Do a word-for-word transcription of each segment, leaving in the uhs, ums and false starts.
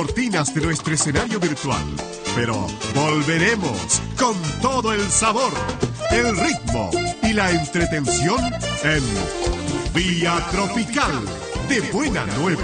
cortinas de nuestro escenario virtual, pero volveremos con todo el sabor, el ritmo y la entretención en Vía Tropical de Buena Nueva.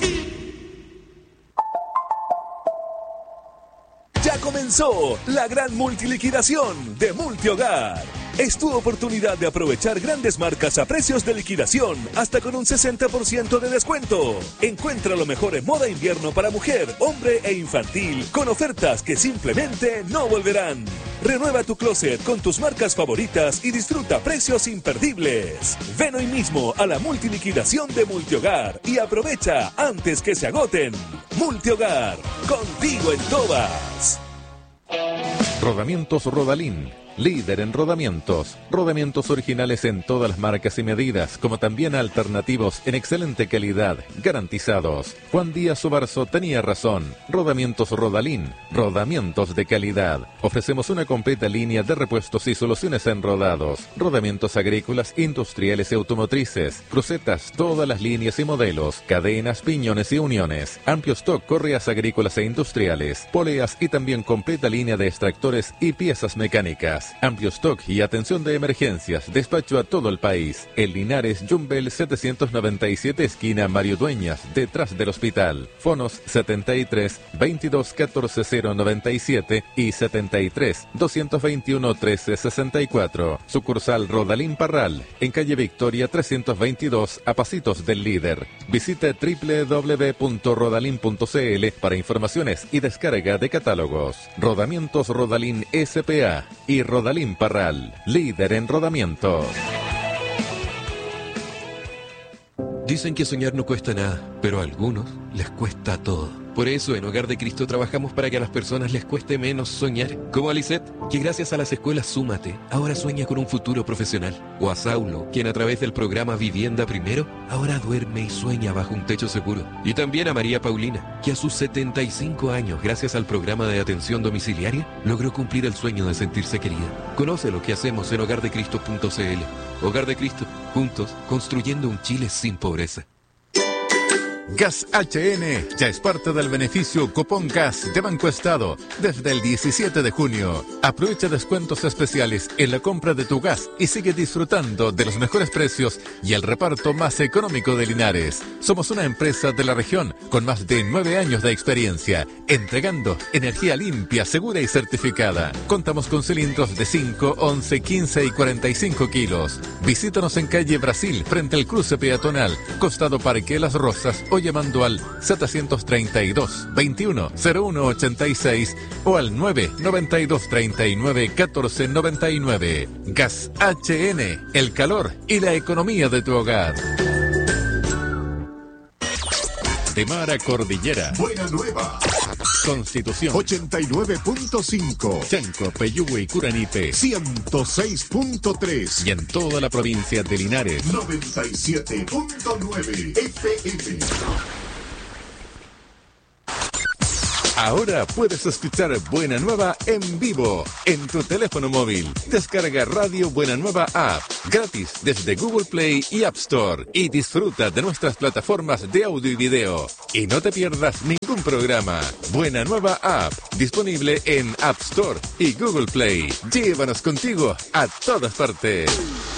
Ya comenzó la gran multiliquidación de Multihogar. Es tu oportunidad de aprovechar grandes marcas a precios de liquidación, hasta con un sesenta por ciento de descuento. Encuentra lo mejor en moda invierno para mujer, hombre e infantil, con ofertas que simplemente no volverán. Renueva tu closet con tus marcas favoritas y disfruta precios imperdibles. Ven hoy mismo a la multiliquidación de Multihogar y aprovecha antes que se agoten. Multihogar, contigo en todas. Rodamientos Rodalín, líder en rodamientos. Rodamientos originales en todas las marcas y medidas, como también alternativos en excelente calidad, garantizados. Juan Díaz Obarzo tenía razón. Rodamientos Rodalín, rodamientos de calidad. Ofrecemos una completa línea de repuestos y soluciones en rodados, rodamientos agrícolas, industriales y automotrices, crucetas, todas las líneas y modelos, cadenas, piñones y uniones, amplio stock, correas agrícolas e industriales, poleas y también completa línea de extractores y piezas mecánicas. Amplio stock y atención de emergencias. Despacho a todo el país. En Linares, Jumbel setecientos noventa y siete, esquina Mario Dueñas, detrás del hospital. Fonos setenta y tres, veintidós, catorce, cero noventa y siete y setenta y tres, doscientos veintiuno, trece, sesenta y cuatro. Sucursal Rodalín Parral, en calle Victoria trescientos veintidós, a pasitos del líder. Visite doble u doble u doble u punto rodalín punto c l para informaciones y descarga de catálogos. Rodamientos Rodalín S P A y Rodalín Parral, líder en rodamientos. Dicen que soñar no cuesta nada, pero a algunos les cuesta todo. Por eso en Hogar de Cristo trabajamos para que a las personas les cueste menos soñar. Como a Lisette, que gracias a las escuelas Súmate, ahora sueña con un futuro profesional. O a Saulo, quien a través del programa Vivienda Primero, ahora duerme y sueña bajo un techo seguro. Y también a María Paulina, que a sus setenta y cinco años, gracias al programa de atención domiciliaria, logró cumplir el sueño de sentirse querida. Conoce lo que hacemos en hogar de cristo punto c l. Hogar de Cristo, juntos, construyendo un Chile sin pobreza. Gas H N ya es parte del beneficio Cupón Gas de Banco Estado desde el diecisiete de junio. Aprovecha descuentos especiales en la compra de tu gas y sigue disfrutando de los mejores precios y el reparto más económico de Linares. Somos una empresa de la región con más de nueve años de experiencia, entregando energía limpia, segura y certificada. Contamos con cilindros de cinco, once, quince y cuarenta y cinco kilos. Visítanos en calle Brasil, frente al cruce peatonal, costado Parque Las Rosas, o llamando al setecientos treinta y dos, veintiuno, cero uno ochenta y seis o al nueve noventa y dos, treinta y nueve, catorce noventa y nueve. Gas H N, el calor y la economía de tu hogar. De mar a cordillera. Buena Nueva. Constitución ochenta y nueve punto cinco. Chanco, Peyúgue y Curanipe ciento seis punto tres. y en toda la provincia de Linares noventa y siete punto nueve F M. Ahora puedes escuchar Buena Nueva en vivo en tu teléfono móvil. Descarga Radio Buena Nueva App gratis desde Google Play y App Store y disfruta de nuestras plataformas de audio y video. Y no te pierdas ningún programa. Buena Nueva App, disponible en App Store y Google Play. Llévanos contigo a todas partes.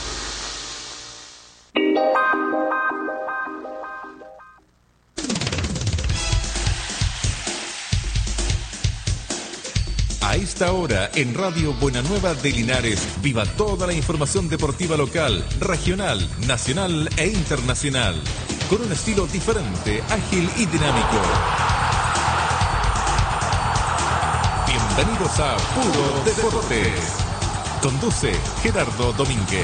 A esta hora, en Radio Buena Nueva de Linares, viva toda la información deportiva local, regional, nacional e internacional, con un estilo diferente, ágil y dinámico. Bienvenidos a Puro Deportes. Conduce Gerardo Domínguez.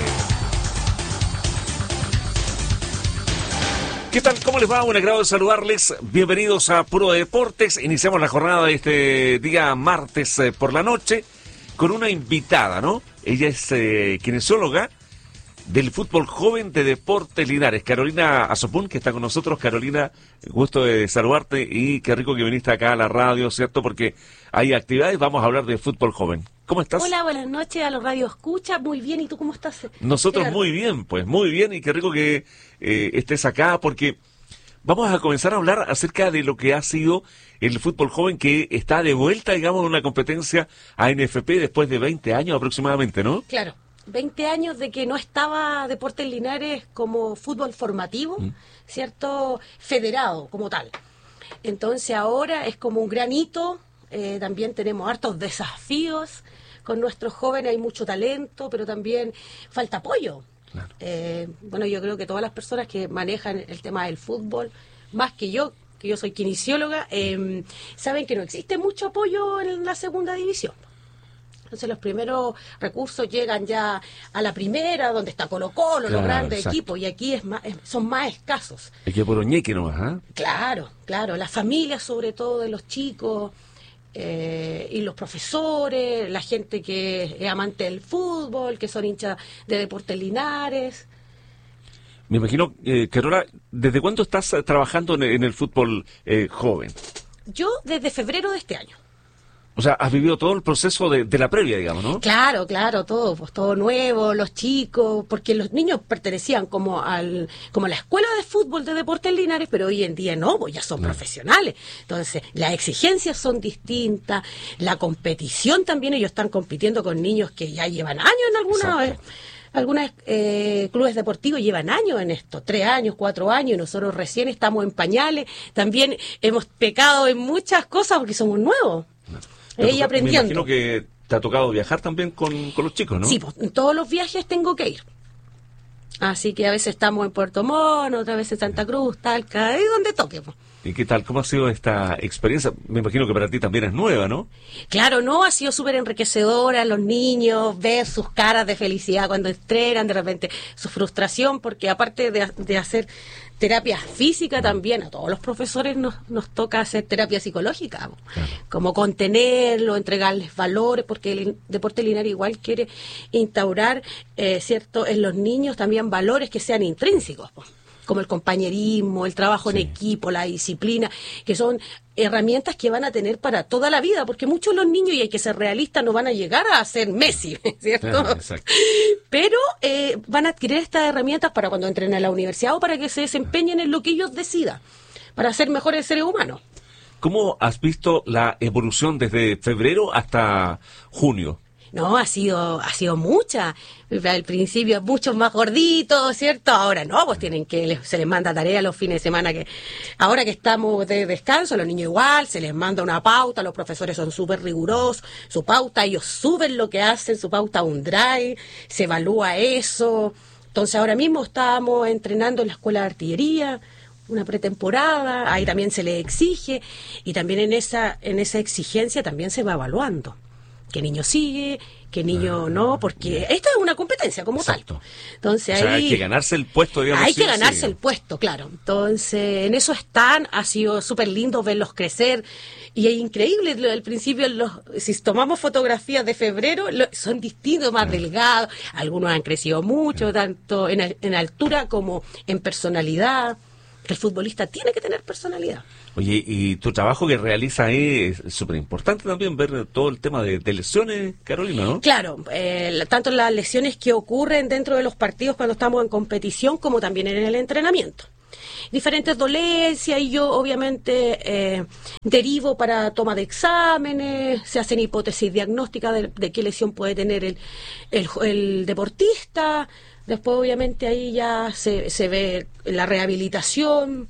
¿Qué tal? ¿Cómo les va? Un agrado saludarles. Bienvenidos a Puro Deportes. Iniciamos la jornada de este día martes eh, por la noche con una invitada, ¿no? Ella es eh, kinesióloga del fútbol joven de Deportes Linares, Carolina Azopún, que está con nosotros. Carolina, gusto de saludarte y qué rico que viniste acá a la radio, ¿cierto? Porque hay actividades, vamos a hablar de fútbol joven. ¿Cómo estás? Hola, buenas noches a los Radio Escucha. Muy bien, ¿y tú cómo estás? Nosotros Gerardo? Muy bien, pues muy bien, y qué rico que eh, estés acá, porque vamos a comenzar a hablar acerca de lo que ha sido el fútbol joven, que está de vuelta, digamos, en una competencia A N F P después de veinte años aproximadamente, ¿no? Claro, veinte años de que no estaba Deportes Linares como fútbol formativo, mm. ¿cierto? Federado como tal. Entonces ahora es como un gran hito, eh, también tenemos hartos desafíos con nuestros jóvenes, hay mucho talento, pero también falta apoyo. Claro. Eh, bueno, yo creo que todas las personas que manejan el tema del fútbol, más que yo, que yo soy kinesióloga, eh, saben que no existe mucho apoyo en la segunda división. Entonces los primeros recursos llegan ya a la primera, donde está Colo-Colo, claro, los grandes exacto. equipos, y aquí es más, son más escasos. Hay que por Oñeque nomás, ¿eh? Claro, claro, las familias sobre todo de los chicos, eh, y los profesores, la gente que es amante del fútbol, que son hinchas de Deportes Linares. Me imagino, eh, Carola, ¿desde cuándo estás trabajando en, en el fútbol eh, joven? Yo desde febrero de este año. O sea, has vivido todo el proceso de, de la previa, digamos, ¿no? Claro, claro, todo, pues todo nuevo, los chicos, porque los niños pertenecían como al como a la escuela de fútbol de Deportes Linares, pero hoy en día no, pues ya son no. profesionales. Entonces, las exigencias son distintas, la competición también, ellos están compitiendo con niños que ya llevan años en algunas... Eh, Algunos eh, clubes deportivos llevan años en esto, tres años, cuatro años, y nosotros recién estamos en pañales. También hemos pecado en muchas cosas porque somos nuevos. No. Y aprendiendo. Me imagino que te ha tocado viajar también con, con los chicos, ¿no? Sí, pues en todos los viajes tengo que ir. Así que a veces estamos en Puerto Montt, otra vez en Santa Cruz, Talca, ahí donde toque, pues. ¿Y qué tal? ¿Cómo ha sido esta experiencia? Me imagino que para ti también es nueva, ¿no? Claro, no, ha sido súper enriquecedora, los niños, ver sus caras de felicidad cuando estrenan, de repente su frustración, porque aparte de, de hacer terapia física también, a todos los profesores nos, nos toca hacer terapia psicológica, claro. como contenerlo, entregarles valores, porque el Deportes Linares igual quiere instaurar, eh, cierto, en los niños también valores que sean intrínsecos, pues, como el compañerismo, el trabajo sí. en equipo, la disciplina, que son herramientas que van a tener para toda la vida, porque muchos de los niños, y hay que ser realistas, no van a llegar a ser Messi, ¿cierto? Ah, exacto. Pero eh, van a adquirir estas herramientas para cuando entren a la universidad o para que se desempeñen en lo que ellos decidan, para ser mejores seres humanos. ¿Cómo has visto la evolución desde febrero hasta junio? No, ha sido ha sido mucha. Al principio muchos más gorditos, ¿cierto? Ahora no, pues tienen que, se les manda tarea los fines de semana. Que ahora que estamos de descanso, los niños igual, se les manda una pauta, los profesores son súper rigurosos, su pauta, ellos suben lo que hacen, su pauta a un drive, se evalúa eso. Entonces ahora mismo estamos entrenando en la escuela de artillería, una pretemporada, ahí también se les exige, y también en esa, en esa exigencia también se va evaluando. ¿Qué niño sigue? ¿Qué niño no? Porque esta es una competencia como Exacto. tal. Entonces, o sea, ahí hay que ganarse el puesto, digamos. Hay sí, que ganarse sí. el puesto, claro. Entonces, en eso están, ha sido súper lindo verlos crecer. Y es increíble, al principio, los, si tomamos fotografías de febrero, lo, son distintos, más delgados. Algunos han crecido mucho, tanto en, en altura como en personalidad. El futbolista tiene que tener personalidad. Oye, y tu trabajo que realiza ahí es súper importante también, ver todo el tema de, de lesiones, Carolina, ¿no? Claro, eh, tanto las lesiones que ocurren dentro de los partidos cuando estamos en competición, como también en el entrenamiento. Diferentes dolencias, y yo obviamente eh, derivo para toma de exámenes, se hacen hipótesis diagnósticas de, de qué lesión puede tener el, el, el deportista. Después obviamente ahí ya se, se ve la rehabilitación,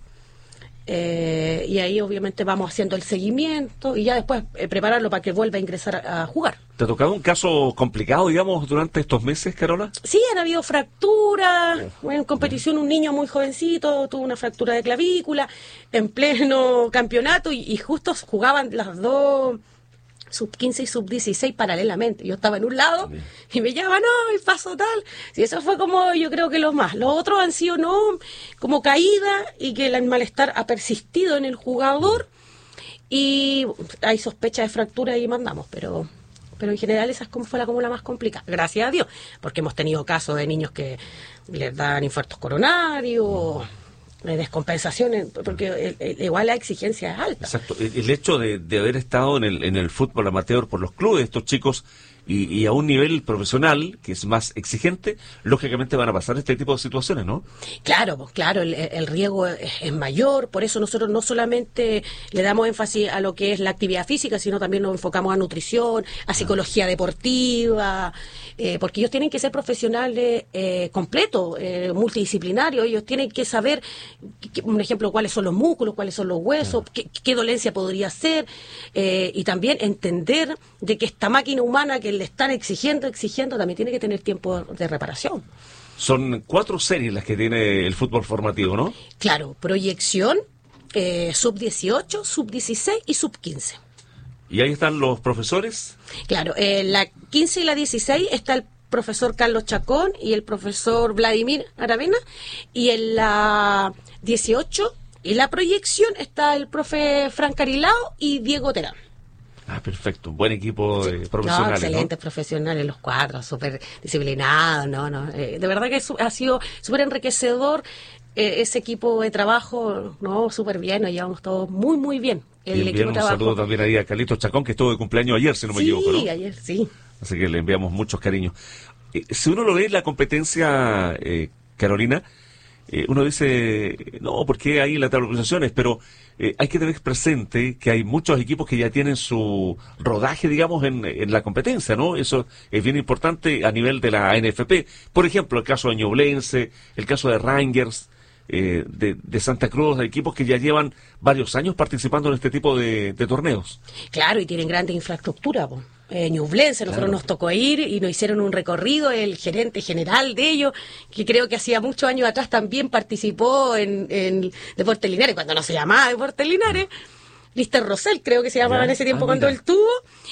eh, y ahí obviamente vamos haciendo el seguimiento y ya después eh, prepararlo para que vuelva a ingresar a, a jugar. ¿Te ha tocado un caso complicado, digamos, durante estos meses, Carola? Sí, han habido fracturas. En competición un niño muy jovencito tuvo una fractura de clavícula en pleno campeonato, y, y justo jugaban las dos, sub quince y sub dieciséis paralelamente. Yo estaba en un lado sí. y me llamaban, no, y pasó tal. Sí, eso fue como, yo creo que lo más. Los otros han sido, no, como caída, y que el malestar ha persistido en el jugador, y hay sospecha de fractura y mandamos, pero pero en general esa es como fue la, como la más complicada, gracias a Dios, porque hemos tenido casos de niños que les dan infartos coronarios, de descompensaciones, porque el, el, igual la exigencia es alta. Exacto. El, el hecho de, de haber estado en el, en el fútbol amateur por los clubes, estos chicos y, y a un nivel profesional que es más exigente, lógicamente van a pasar este tipo de situaciones, ¿no? Claro, pues claro, el, el riesgo es, es mayor, por eso nosotros no solamente le damos énfasis a lo que es la actividad física, sino también nos enfocamos a nutrición, a psicología deportiva, eh, porque ellos tienen que ser profesionales eh, completos, eh, multidisciplinarios, ellos tienen que saber, que, un ejemplo, cuáles son los músculos, cuáles son los huesos, qué, qué dolencia podría ser, eh, y también entender de que esta máquina humana que le están exigiendo, exigiendo, también tiene que tener tiempo de reparación. Son cuatro series las que tiene el fútbol formativo, ¿no? Claro, proyección, eh, sub dieciocho, sub dieciséis y sub quince. ¿Y ahí están los profesores? Claro, en la quince y la dieciséis está el profesor Carlos Chacón y el profesor Vladimir Aravena, y en la dieciocho y la proyección está el profe Fran Carilao y Diego Terán. Ah, perfecto, un buen equipo de Sí. profesionales, No, excelentes ¿no? profesionales los cuatro, súper disciplinados, no, no, eh, de verdad que su- ha sido súper enriquecedor eh, ese equipo de trabajo, no, súper bien, nos llevamos todos muy, muy bien. El Y equipo enviamos de un trabajo. saludo también ahí a Carlitos Chacón, que estuvo de cumpleaños ayer, si no me Sí, equivoco, ¿no? ayer sí. Así que le enviamos muchos cariños. Eh, si uno lo ve en la competencia, eh, Carolina, eh, uno dice, no, porque hay las organizaciones, pero eh, hay que tener presente que hay muchos equipos que ya tienen su rodaje, digamos, en, en la competencia, ¿no? Eso es bien importante a nivel de la N F P. Por ejemplo, el caso de Ñublense, el caso de Rangers, eh, de, de Santa Cruz, de equipos que ya llevan varios años participando en este tipo de, de torneos. Claro, y tienen grande infraestructura, po. Eh, Ñublense, nosotros Claro. nos tocó ir y nos hicieron un recorrido, el gerente general de ellos, que creo que hacía muchos años atrás también participó en, en Deportes Linares, cuando no se llamaba Deportes Linares, Lister Rosell creo que se llamaba Ya. en ese tiempo Ah, cuando mira. él tuvo,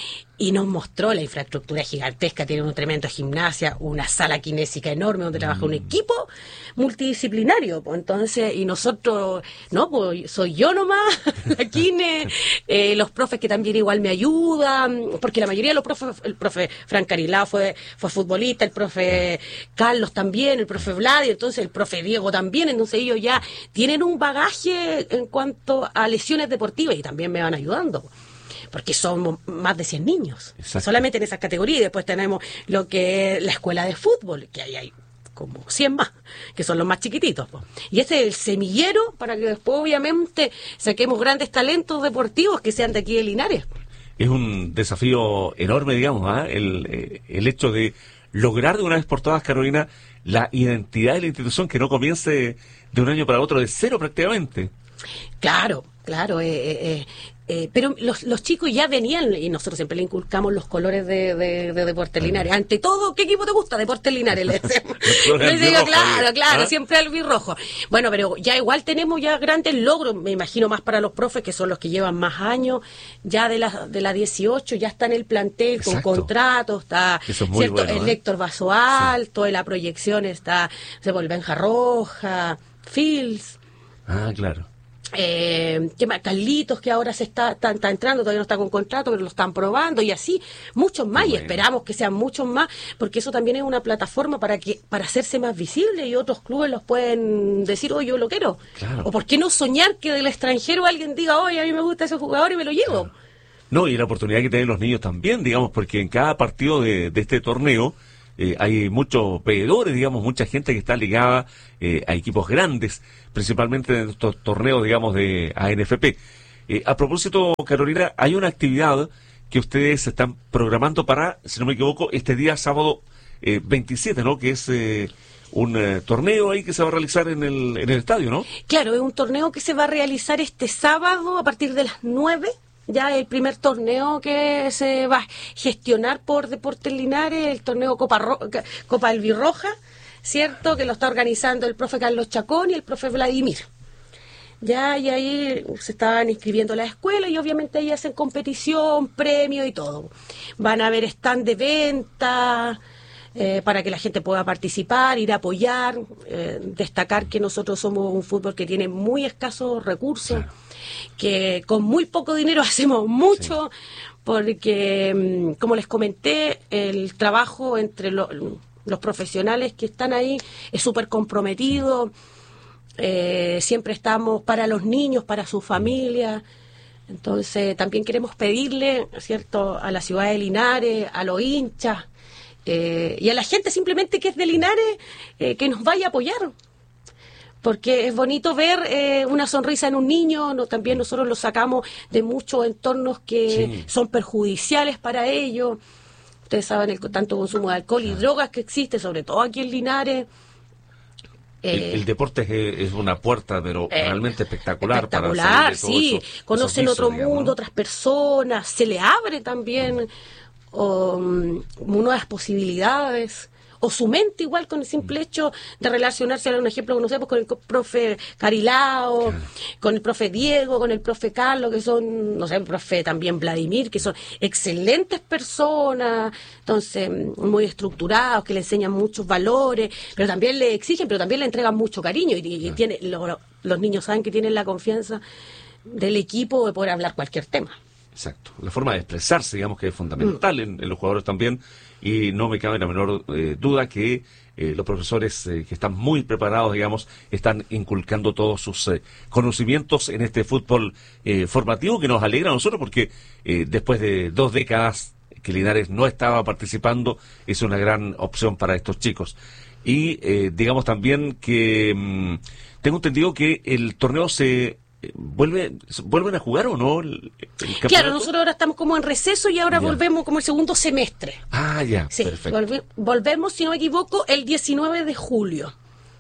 y nos mostró la infraestructura gigantesca, tiene un tremendo gimnasia, una sala kinésica enorme donde trabaja Mm. un equipo multidisciplinario, pues entonces, y nosotros, no, pues soy yo nomás, la kine, eh, los profes que también igual me ayudan, porque la mayoría de los profes, el profe Fran Carilao fue, fue futbolista, el profe Carlos también, el profe Vlad, y entonces el profe Diego también, entonces ellos ya tienen un bagaje en cuanto a lesiones deportivas y también me van ayudando. Porque somos más de cien niños, Exacto. solamente en esas categorías. Y después tenemos lo que es la escuela de fútbol, que ahí hay como cien más, que son los más chiquititos, po. Y ese es el semillero para que después obviamente saquemos grandes talentos deportivos que sean de aquí de Linares. Es un desafío enorme, digamos, ¿ah? el, eh, el hecho de lograr de una vez por todas, Carolina, la identidad de la institución, que no comience de un año para otro de cero prácticamente. Claro, claro, eh, eh, eh, eh, pero los, los chicos ya venían, y nosotros siempre le inculcamos los colores de, de, de Deportes Linares. Ante todo, ¿qué equipo te gusta? Deportes Linares, le decimos. colores Les digo, albirrojo, claro, ¿eh? claro, ¿Ah? siempre albirrojo. Bueno, pero ya igual tenemos ya grandes logros, me imagino más para los profes, que son los que llevan más años, ya de la, de la dieciocho, ya está en el plantel con Exacto. contratos, está, Eso es muy ¿cierto? bueno, el ¿eh? Héctor Vaso Alto, en la proyección está, se vuelve Benja Roja, Fields. Ah, claro. Eh, ¿qué más? Carlitos, que ahora se está, está, está entrando, todavía no está con contrato, pero lo están probando, y así, muchos más, Qué y bueno. esperamos que sean muchos más, porque eso también es una plataforma para que para hacerse más visible, y otros clubes los pueden decir, oye, yo lo quiero. Claro. O por qué no soñar que del extranjero alguien diga, oye, a mí me gusta ese jugador y me lo llevo. No, y la oportunidad que tienen los niños también, digamos, porque en cada partido de, de este torneo eh, hay muchos veedores, digamos, mucha gente que está ligada eh, a equipos grandes, principalmente en estos torneos, digamos, de A N F P. Eh, a propósito, Carolina, hay una actividad que ustedes están programando para, si no me equivoco, este día sábado eh, veintisiete, ¿no? Que es eh, un eh, torneo ahí que se va a realizar en el, en el estadio, ¿no? Claro, es un torneo que se va a realizar este sábado a partir de las nueve. Ya el primer torneo que se va a gestionar por Deportes Linares, el torneo Copa, Ro- Copa Albirroja, ¿cierto? Que lo está organizando el profe Carlos Chacón y el profe Vladimir. Ya, y ahí se estaban inscribiendo las escuelas y obviamente ahí hacen competición, premio y todo. Van a haber stand de venta eh, para que la gente pueda participar, ir a apoyar, eh, destacar que nosotros somos un fútbol que tiene muy escasos recursos. Claro. Que con muy poco dinero hacemos mucho, sí. Porque, mm, como les comenté, el trabajo entre lo, los profesionales que están ahí es súper comprometido, eh, siempre estamos para los niños, para su familia, Entonces también queremos pedirle, ¿cierto?, a la ciudad de Linares, a los hinchas eh, y a la gente simplemente que es de Linares, eh, que nos vaya a apoyar. Porque es bonito ver eh, una sonrisa en un niño, no, también nosotros lo sacamos de muchos entornos que sí. son perjudiciales para ellos. Ustedes saben el tanto consumo de alcohol claro. y drogas que existe, sobre todo aquí en Linares. El, eh, el deporte es, es una puerta, pero eh, realmente espectacular. Espectacular, para salir de sí. Esos, Conocen esos otro visos, mundo, digamos, ¿no? otras personas, se le abre también um, nuevas posibilidades. O su mente igual con el simple hecho de relacionarse, un ejemplo que conocemos con el profe Carilao, claro. con el profe Diego, con el profe Carlos, que son, no sé, el profe también Vladimir, que son excelentes personas, entonces muy estructurados, que le enseñan muchos valores, pero también le exigen, pero también le entregan mucho cariño y, y claro. tiene, lo, los niños saben que tienen la confianza del equipo de poder hablar cualquier tema. Exacto. La forma de expresarse, digamos, que es fundamental mm. en, en los jugadores también, y no me cabe la menor eh, duda que eh, los profesores eh, que están muy preparados, digamos, están inculcando todos sus eh, conocimientos en este fútbol eh, formativo, que nos alegra a nosotros porque eh, después de dos décadas que Linares no estaba participando, es una gran opción para estos chicos. Y eh, digamos también que mmm, tengo entendido que el torneo se... ¿Vuelve, ¿Vuelven a jugar o no el, el Claro, nosotros ahora estamos como en receso y ahora ya. volvemos como el segundo semestre. Ah, ya, sí, perfecto. Volve, volvemos, si no me equivoco, el diecinueve de julio.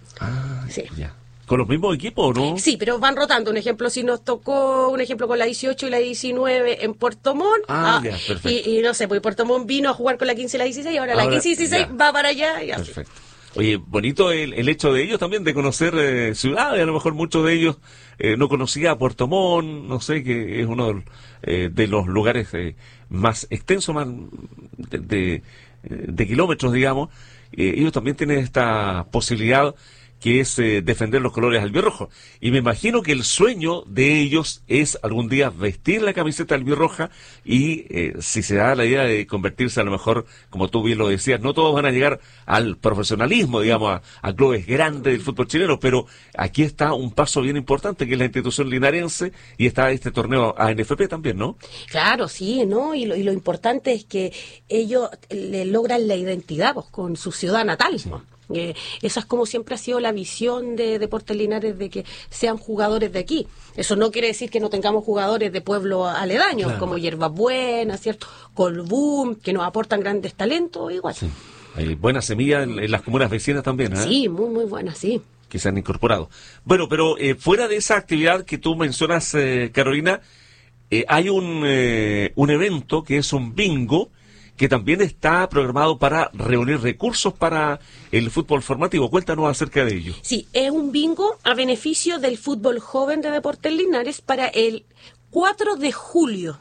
Ah, sí. ya. ¿Con los mismos equipos o no? Sí, pero van rotando. Un ejemplo, si nos tocó, un ejemplo con la dieciocho y la diecinueve en Puerto Montt. Ah, ah ya, perfecto. Y, y no sé, pues Puerto Montt vino a jugar con la quince y la dieciséis y ahora, ahora la quince y dieciséis ya. va para allá y así. Perfecto. Oye, bonito el, el hecho de ellos también, de conocer eh, ciudades. A lo mejor muchos de ellos eh, no conocía Puerto Montt, no sé, que es uno de, eh, de los lugares eh, más extensos, más de, de, de kilómetros, digamos. Eh, ellos también tienen esta posibilidad que es eh, defender los colores albirrojos. Y me imagino que el sueño de ellos es algún día vestir la camiseta albirroja y eh, si se da la idea de convertirse a lo mejor, como tú bien lo decías, no todos van a llegar al profesionalismo, digamos, a, a clubes grandes del fútbol chileno, pero aquí está un paso bien importante, que es la institución linarense, y está este torneo A N F P también, ¿no? Claro, sí, ¿no? Y lo, y lo importante es que ellos le logran la identidad pues, con su ciudad natal, sí. ¿no? Eh, esa es como siempre ha sido la visión de Deportes Linares, de que sean jugadores de aquí. Eso no quiere decir que no tengamos jugadores de pueblos aledaños, claro. como Hierbabuena, ¿cierto? Colbún, que nos aportan grandes talentos, igual. Sí. Hay buenas semillas en, en las comunas vecinas también, ¿eh? Sí, muy, muy buenas, sí. Que se han incorporado. Bueno, pero eh, fuera de esa actividad que tú mencionas, eh, Carolina, eh, hay un, eh, un evento que es un bingo, que también está programado para reunir recursos para el fútbol formativo. Cuéntanos acerca de ello. Sí, es un bingo a beneficio del fútbol joven de Deportes Linares para el cuatro de julio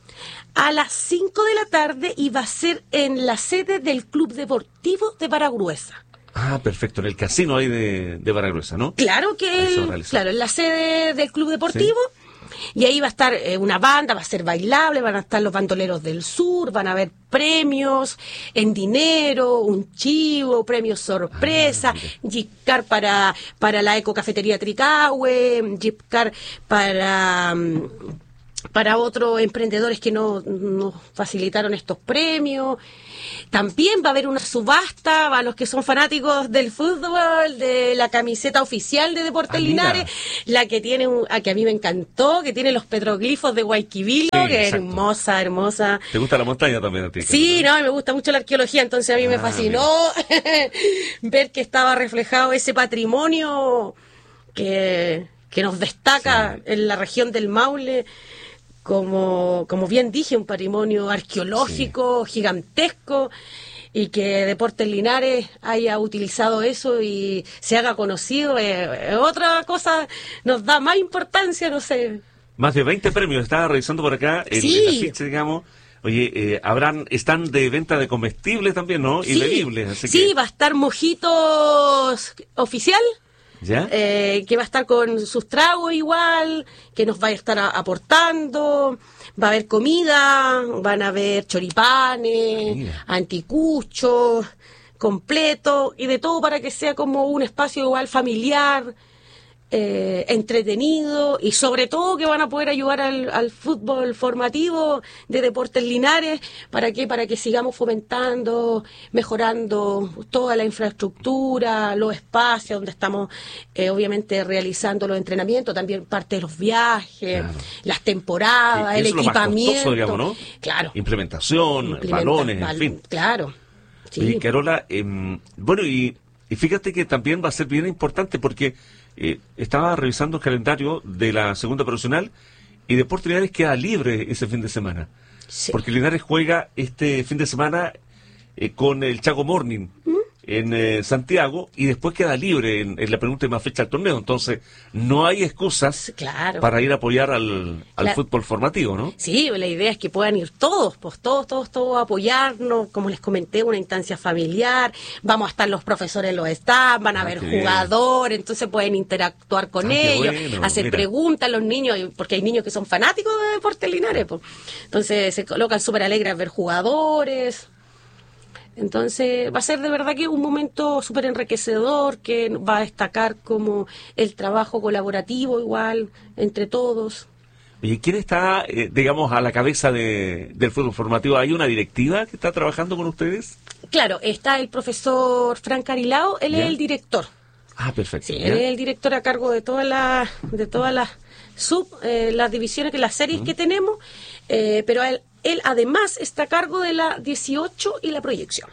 a las cinco de la tarde y va a ser en la sede del Club Deportivo de Baragruesa. Ah, perfecto, en el casino ahí de, de Baragruesa, ¿no? Claro que, el, claro, en la sede del Club Deportivo. ¿Sí? Y ahí va a estar eh, una banda, va a ser bailable, van a estar los bandoleros del sur, van a haber premios en dinero, un chivo, premios sorpresa, ah, gift card para, para la Eco Cafetería Tricahue, gift card para, para otros emprendedores que no, nos facilitaron estos premios. También va a haber una subasta para los que son fanáticos del fútbol, de la camiseta oficial de Deportes ah, Linares, la que tiene, un, a que a mí me encantó, que tiene los petroglifos de Guayquivilo, sí, que exacto. es hermosa, hermosa. ¿Te gusta la montaña también a ti? Sí, no, me gusta mucho la arqueología, entonces a mí ah, me fascinó ver que estaba reflejado ese patrimonio que, que nos destaca sí. en la región del Maule. Como, como bien dije, un patrimonio arqueológico sí. gigantesco, y que Deportes Linares haya utilizado eso y se haga conocido, eh, otra cosa nos da más importancia, no sé. Más de veinte premios, estaba revisando por acá el, sí. el afiche, digamos. Oye, eh, habrán, están de venta de comestibles también, ¿no? Y sí. bebibles. Así sí, que... va a estar Mojitos Oficial. ¿Ya? Eh, que va a estar con sus tragos igual, que nos va a estar a, aportando, va a haber comida, van a haber choripanes, Mira. anticuchos, completo, y de todo para que sea como un espacio igual familiar, eh, entretenido y sobre todo que van a poder ayudar al, al fútbol formativo de Deportes Linares. ¿Para qué? Para que sigamos fomentando, mejorando toda la infraestructura, los espacios donde estamos eh, obviamente realizando los entrenamientos, también parte de los viajes, claro. las temporadas, sí, el equipamiento. Costoso, digamos, ¿no? Claro. Implementación, Implementa, balones, bal- en fin. Claro. Sí. Y Carola, eh, bueno, y, y fíjate que también va a ser bien importante porque eh, estaba revisando el calendario de la segunda profesional y Deportes Linares queda libre ese fin de semana. Sí. Porque Linares juega este fin de semana eh, con el Chaco Morning ¿Mm? en eh, Santiago y después queda libre en, en la penúltima fecha del torneo. Entonces, no hay excusas claro. para ir a apoyar al, al claro. fútbol formativo, ¿no? Sí, la idea es que puedan ir todos, pues todos, todos, todos a apoyarnos. Como les comenté, una instancia familiar. Vamos a estar los profesores en los staff, van a haber ah, jugadores, entonces pueden interactuar con ah, ellos, bueno, hacer mira. preguntas a los niños, porque hay niños que son fanáticos de Deportes Linares, pues. Entonces se colocan súper alegres a ver jugadores. Entonces va a ser de verdad que un momento súper enriquecedor que va a destacar como el trabajo colaborativo igual entre todos. ¿Y quién está, eh, digamos, a la cabeza de, del fútbol formativo? ¿Hay una directiva que está trabajando con ustedes? Claro, está el profesor Frank Carilao, él ¿Ya? es el director. Ah, perfecto. Sí, ¿Ya? él es el director a cargo de todas las de todas las sub, eh, las divisiones, que las series uh-huh. que tenemos, eh, pero él Él además está a cargo de la dieciocho y la proyección.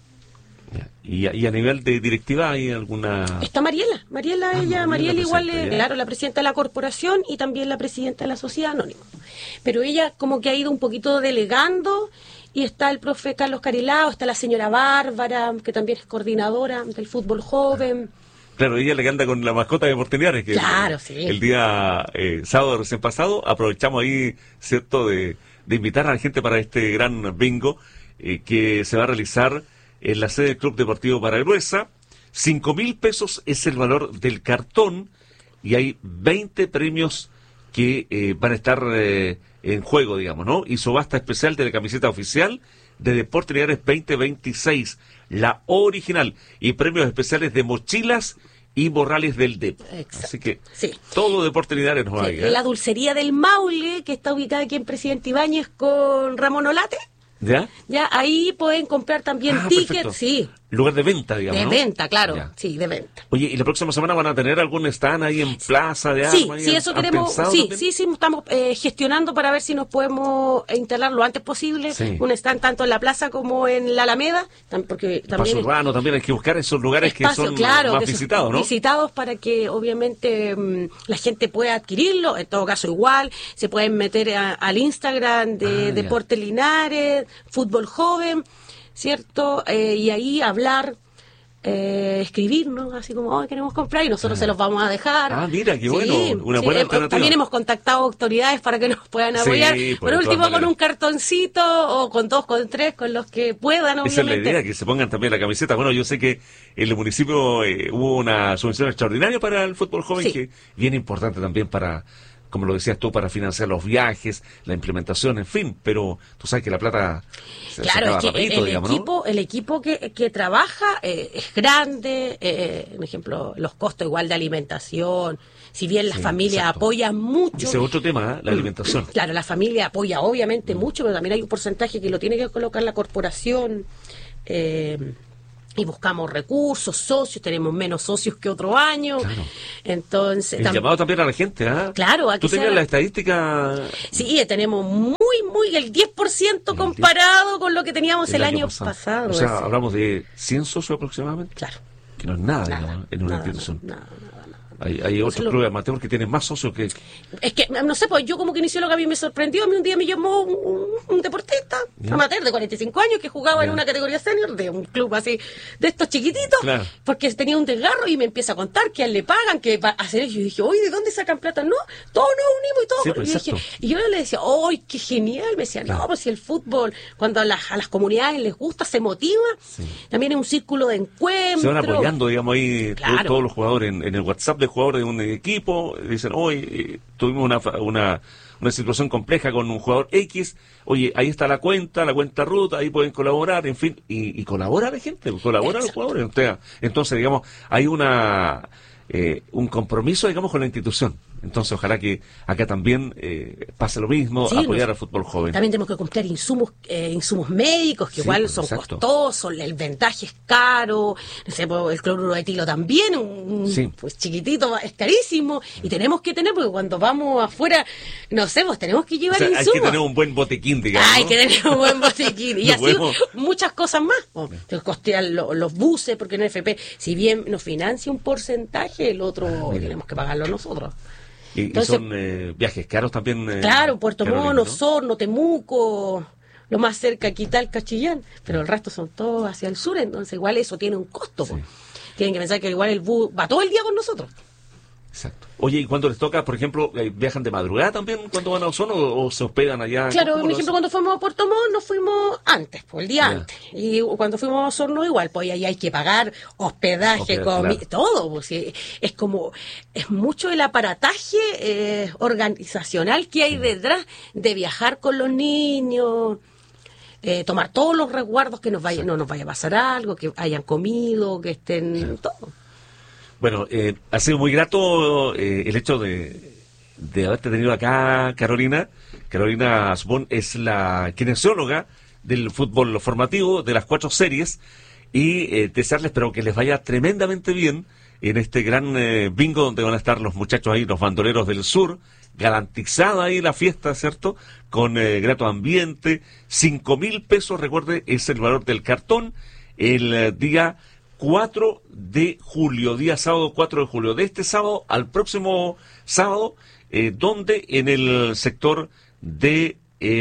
¿Y a, y a nivel de directiva hay alguna...? Está Mariela. Mariela, ah, ella, Mariela igual es, ya. claro, la presidenta de la corporación y también la presidenta de la sociedad anónima. Pero ella como que ha ido un poquito delegando y está el profe Carlos Carilao, está la señora Bárbara, que también es coordinadora del fútbol joven. Claro, ella le anda con la mascota de Deportes Linares, que claro, el, sí. el día eh, sábado recién pasado aprovechamos ahí, ¿cierto?, de... de invitar a la gente para este gran bingo eh, que se va a realizar en la sede del Club Deportivo Paragruesa. Cinco mil pesos es el valor del cartón y hay veinte premios que eh, van a estar eh, en juego, digamos, ¿no? Y subasta especial de la camiseta oficial de Deportes Linares veinte veintiséis, la original, y premios especiales de mochilas y borrales del D E P. Exacto. Así que sí. todo Deportes Linares nos va sí. a ir. ¿eh? La dulcería del Maule, que está ubicada aquí en Presidente Ibáñez con Ramón Olate. ¿Ya? Ya, ahí pueden comprar también ah, tickets, perfecto. sí. Lugar de venta, digamos, De ¿no? venta, claro, ya. sí, de venta. Oye, ¿y la próxima semana van a tener algún stand ahí en Plaza de Sí, Armas? sí, eso queremos, sí, sí, sí, estamos eh, gestionando para ver si nos podemos instalar lo antes posible, sí. un stand tanto en la plaza como en la Alameda, porque también... Paso urbano, también hay que buscar esos lugares espacio, que son claro, más que visitados, son ¿no? Visitados para que obviamente mmm, la gente pueda adquirirlo, en todo caso igual, se pueden meter a, al Instagram de ah, Deportes Linares, Fútbol Joven, ¿cierto? Eh, y ahí hablar, eh, escribirnos, así como, oh, queremos comprar y nosotros ah. se los vamos a dejar. Ah, mira, qué sí, bueno, una sí, buena eh, alternativa. También hemos contactado autoridades para que nos puedan apoyar, sí, por, por último con un cartoncito o con dos, con tres, con los que puedan, obviamente. Esa es la idea, que se pongan también la camiseta. Bueno, yo sé que en el municipio eh, hubo una subvención extraordinaria para el fútbol joven, sí. que bien importante también para... como lo decías tú, para financiar los viajes, la implementación, en fin, pero tú sabes que la plata se claro, es que rapidito, el, digamos, equipo, ¿no? el equipo que, que trabaja eh, es grande, eh, por ejemplo, los costos igual de alimentación, si bien la sí, familia exacto. apoya mucho. Ese es otro tema, ¿eh? La alimentación. Claro, la familia apoya obviamente mm. mucho, pero también hay un porcentaje que lo tiene que colocar la corporación. Eh, y buscamos recursos, socios, tenemos menos socios que otro año. Claro. Entonces, el tam- llamado también a la gente, ¿ah? ¿eh? Claro, aquí ¿Tú tenías sea... la estadística? Sí, tenemos muy, muy, el diez por ciento comparado con lo que teníamos el, el año, año pasado. pasado. O sea, hablamos de cien socios aproximadamente. Claro. Que no es nada, nada digamos, en una nada, institución. Nada, nada, nada. Hay, hay otros clubes amateurs que tienen más socios que... Es que, no sé, pues yo como que inició lo que a mí me sorprendió. A mí un día me llamó un, un, un deportista, ¿ya? amateur de cuarenta y cinco años, que jugaba ¿ya? en una categoría senior de un club así, de estos chiquititos, claro. porque tenía un desgarro y me empieza a contar que a él le pagan, que va a hacer eso. Y dije, oye, ¿de dónde sacan plata? No, todos nos unimos y todo. Sí, pues, y, dije, y yo le decía, ¡ay, qué genial! Me decía, claro. no, pues si el fútbol, cuando a las, a las comunidades les gusta, se motiva, sí. también es un círculo de encuentro. Se van apoyando, digamos, ahí claro. todos, todos los jugadores en, en el WhatsApp de jugadores de un equipo. Dicen, hoy tuvimos una, una una situación compleja con un jugador X, oye, ahí está la cuenta, la cuenta ruta, ahí pueden colaborar, en fin, y, y colabora la gente, colabora los jugadores. Entonces, digamos, hay una eh, un compromiso, digamos, con la institución. Entonces, ojalá que acá también eh, pase lo mismo, sí, apoyar nos, al fútbol joven. También tenemos que comprar insumos eh, insumos médicos, que sí, igual son exacto. costosos, el vendaje es caro, no sé, el cloruro de etilo también, un sí. pues chiquitito es carísimo, y tenemos que tener, porque cuando vamos afuera, no sé, pues tenemos que llevar o sea, insumos. Hay que tener un buen botiquín, digamos. Hay ¿no? que tener un buen botiquín. Y no así podemos... muchas cosas más. Oh, costean lo, los buses, porque en F P, si bien nos financia un porcentaje, el otro ah, tenemos que pagarlo nosotros. Y, Entonces, y son eh, viajes caros también. Eh, claro, Puerto Montt, ¿no? Osorno, Temuco, lo más cerca aquí está el Cachillán, pero el resto son todos hacia el sur, entonces igual eso tiene un costo. Sí. Tienen que pensar que igual el bus va todo el día con nosotros. Exacto. Oye, ¿y cuando les toca, por ejemplo, eh, viajan de madrugada también cuando van a Osorno o, o se hospedan allá? Claro, por ejemplo, cuando fuimos a Puerto Montt nos fuimos antes, pues el día yeah. antes. Y cuando fuimos a Osorno igual, pues ahí hay que pagar hospedaje, okay, comida, claro. todo. Pues, es como, es mucho el aparataje eh, organizacional que hay detrás de viajar con los niños. Eh, tomar todos los resguardos, que nos vaya, no nos vaya a pasar algo, que hayan comido, que estén sí. todo. Bueno, eh, ha sido muy grato eh, el hecho de, de haberte tenido acá, Carolina. Carolina Asbón es la kinesióloga del fútbol formativo, de las cuatro series, y eh, desearles, espero que les vaya tremendamente bien en este gran eh, bingo donde van a estar los muchachos ahí, los bandoleros del sur, garantizada ahí la fiesta, ¿cierto? Con eh, grato ambiente, cinco mil pesos, recuerde, es el valor del cartón, el eh, día cuatro de julio, día sábado cuatro de julio, de este sábado al próximo sábado, eh, donde en el sector de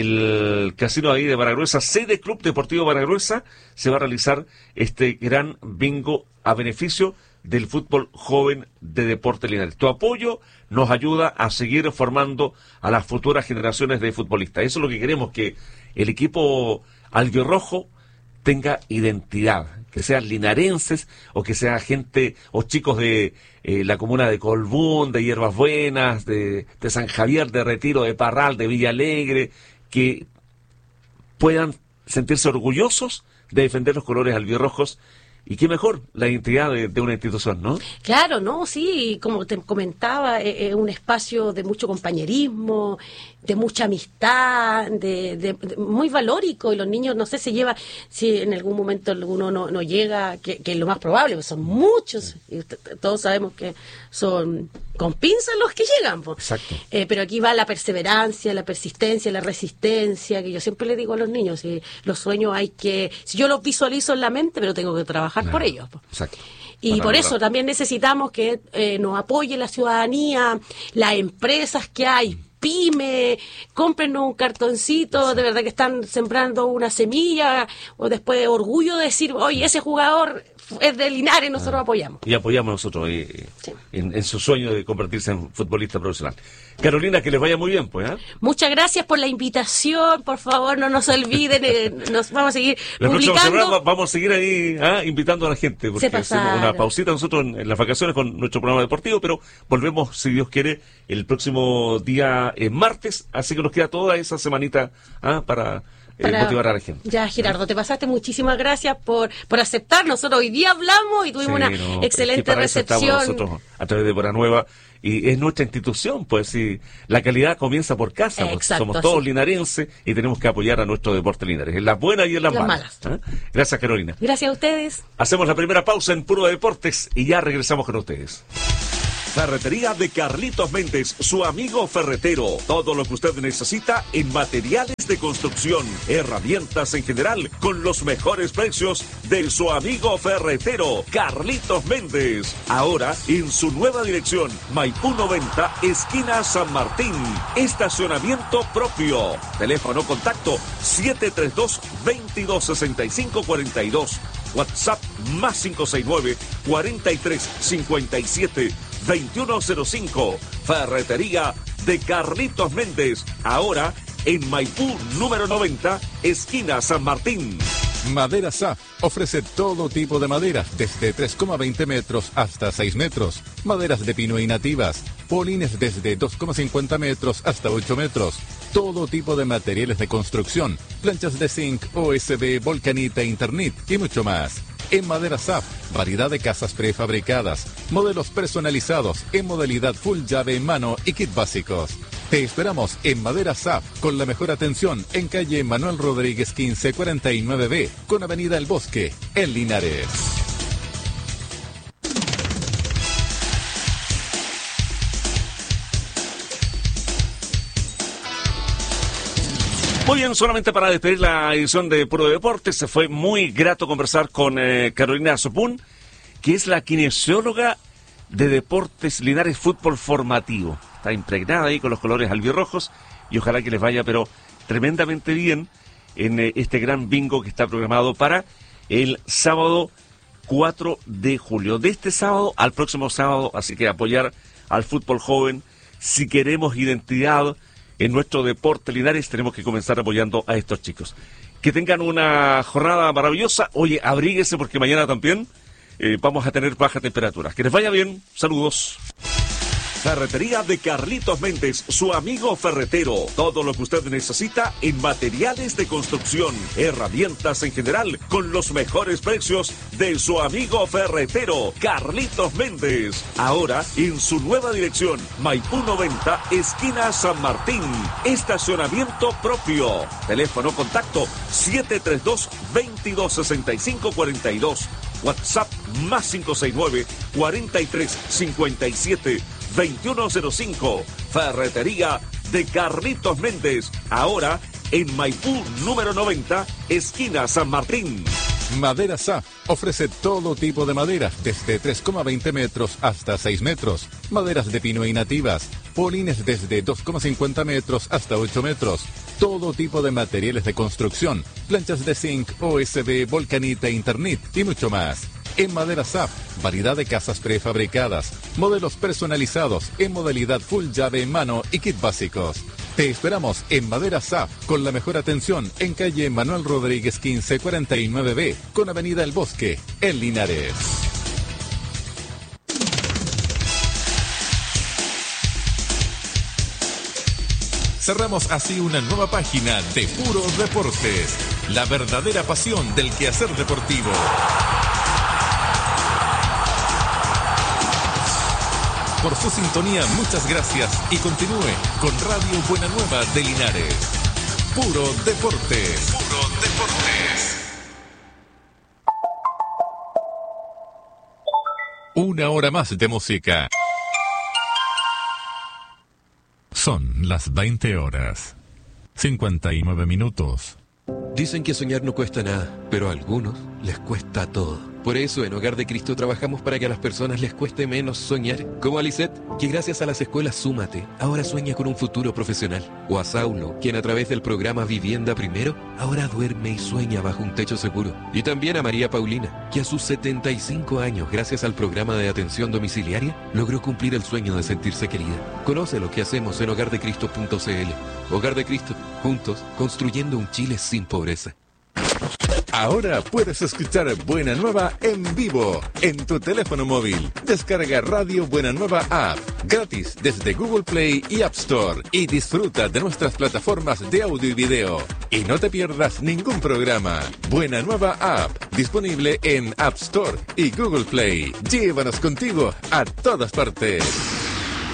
el casino ahí de Baragruesa, sede Club Deportivo Baragruesa, se va a realizar este gran bingo a beneficio del fútbol joven de Deportes Linares. Tu apoyo nos ayuda a seguir formando a las futuras generaciones de futbolistas. Eso es lo que queremos, que el equipo albirrojo tenga identidad, que sean linarenses o que sea gente o chicos de eh, la comuna de Colbún, de Hierbas Buenas, de, de San Javier, de Retiro, de Parral, de Villa Alegre, que puedan sentirse orgullosos de defender los colores albirrojos. Y qué mejor, la identidad de, de una institución, ¿no? Claro, no, sí, como te comentaba, es eh, eh, un espacio de mucho compañerismo, de mucha amistad, de, de, de muy valórico, y los niños, no sé, se lleva, si en algún momento alguno no, no llega, que, que es lo más probable, porque son muchos, y todos sabemos que son con pinzas los que llegan, pues. Exacto. Eh, pero aquí va la perseverancia, la persistencia, la resistencia, que yo siempre le digo a los niños, si los sueños hay que, si yo los visualizo en la mente, pero tengo que trabajar claro. por ellos. Pues. Exacto. Y Para por lograr. eso también necesitamos que eh, nos apoye la ciudadanía, las empresas que hay, pyme, cómprenos un cartoncito, sí. de verdad que están sembrando una semilla, o después orgullo de decir, oye, ese jugador es de Linares, nosotros ah, apoyamos. Y apoyamos nosotros eh, sí. en, en su sueño de convertirse en futbolista profesional. Carolina, que les vaya muy bien, pues. ¿eh? Muchas gracias por la invitación, por favor, no nos olviden, eh, nos vamos a seguir la publicando. Semana vamos a seguir ahí ¿eh? invitando a la gente, porque hacemos una pausita nosotros en, en las vacaciones con nuestro programa deportivo, pero volvemos, si Dios quiere, el próximo día eh, martes, así que nos queda toda esa semanita ¿eh? para... Para, motivar a la gente. Ya, Gerardo, te pasaste. Muchísimas gracias por, por aceptar. Nosotros hoy día hablamos y tuvimos sí, una no, excelente recepción. Nosotros a través de Bora Nueva, y es nuestra institución, pues sí, la calidad comienza por casa. Pues, Exacto, somos todos sí. linarenses y tenemos que apoyar a nuestro deporte linares, en las buenas y en las, las malas. malas. ¿eh? Gracias, Carolina. Gracias a ustedes. Hacemos la primera pausa en Puro Deportes y ya regresamos con ustedes. Ferretería de Carlitos Méndez, su amigo ferretero. Todo lo que usted necesita en materiales de construcción, herramientas en general, con los mejores precios de su amigo ferretero, Carlitos Méndez. Ahora en su nueva dirección, Maipú noventa, esquina San Martín. Estacionamiento propio. Teléfono contacto siete tres dos, veintidós sesenta y cinco cuarenta y dos. WhatsApp más cinco seis nueve, cuarenta y tres cincuenta y siete, veintiuno cero cinco. Ferretería de Carlitos Méndez. Ahora en Maipú número noventa, esquina San Martín. Madera S A F ofrece todo tipo de maderas, desde tres coma veinte metros hasta seis metros. Maderas de pino y nativas. Polines desde dos coma cincuenta metros hasta ocho metros. Todo tipo de materiales de construcción. Planchas de zinc, O S B, Volcanita, Internet y mucho más. En Madera S A F, variedad de casas prefabricadas, modelos personalizados en modalidad full llave en mano y kit básicos. Te esperamos en Madera S A F con la mejor atención en calle Manuel Rodríguez quince cuarenta y nueve B con avenida El Bosque, en Linares. Muy bien, solamente para despedir la edición de Puro Deportes, se fue muy grato conversar con eh, Carolina Sopún, que es la kinesióloga de Deportes Linares Fútbol Formativo. Está impregnada ahí con los colores albirrojos y ojalá que les vaya, pero tremendamente bien en eh, este gran bingo que está programado para el sábado cuatro de julio. De este sábado al próximo sábado, así que apoyar al fútbol joven. Si queremos identidad en nuestro deporte Linares, tenemos que comenzar apoyando a estos chicos. Que tengan una jornada maravillosa. Oye, abríguese porque mañana también eh, vamos a tener baja temperatura. Que les vaya bien. Saludos. Ferretería de Carlitos Méndez, su amigo ferretero. Todo lo que usted necesita en materiales de construcción, herramientas en general, con los mejores precios de su amigo ferretero, Carlitos Méndez. Ahora en su nueva dirección, Maipú noventa, esquina San Martín. Estacionamiento propio. Teléfono contacto siete tres dos, veintidós sesenta y cinco cuarenta y dos. WhatsApp más cinco seis nueve, cuarenta y tres cincuenta y siete, veintiuno cero cinco. Ferretería de Carlitos Méndez. Ahora en Maipú número noventa, esquina San Martín. Madera S A F ofrece todo tipo de maderas, desde tres coma veinte metros hasta seis metros. Maderas de pino y nativas. Polines desde dos coma cincuenta metros hasta ocho metros. Todo tipo de materiales de construcción. Planchas de zinc, O S B, volcanita, internet y mucho más. En Madera S A F, variedad de casas prefabricadas, modelos personalizados en modalidad full llave en mano y kit básicos. Te esperamos en Madera S A F con la mejor atención en calle Manuel Rodríguez quince cuarenta y nueve B con avenida El Bosque, en Linares. Cerramos así una nueva página de Puro Deportes, la verdadera pasión del quehacer deportivo. Por su sintonía, muchas gracias y continúe con Radio Buena Nueva de Linares. Puro Deportes. Puro Deportes. Una hora más de música. Son las veinte horas. cincuenta y nueve minutos. Dicen que soñar no cuesta nada, pero a algunos les cuesta todo. Por eso en Hogar de Cristo trabajamos para que a las personas les cueste menos soñar. Como a Lisette, que gracias a las escuelas Súmate, ahora sueña con un futuro profesional. O a Saulo, quien a través del programa Vivienda Primero, ahora duerme y sueña bajo un techo seguro. Y también a María Paulina, que a sus setenta y cinco años, gracias al programa de atención domiciliaria, logró cumplir el sueño de sentirse querida. Conoce lo que hacemos en hogar de cristo punto c l. Hogar de Cristo, juntos, construyendo un Chile sin pobreza. Ahora puedes escuchar Buena Nueva en vivo en tu teléfono móvil. Descarga Radio Buena Nueva App gratis desde Google Play y App Store y disfruta de nuestras plataformas de audio y video. Y no te pierdas ningún programa. Buena Nueva App disponible en App Store y Google Play. Llévanos contigo a todas partes.